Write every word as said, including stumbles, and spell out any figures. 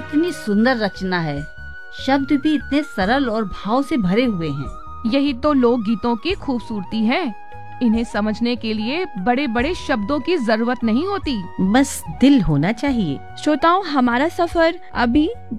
कितनी सुंदर रचना है। शब्द भी इतने सरल और भाव से भरे हुए हैं। यही तो लोक गीतों की खूबसूरती है। इन्हें समझने के लिए बड़े बड़े शब्दों की जरूरत नहीं होती, बस दिल होना चाहिए। श्रोताओं, हमारा सफर अभी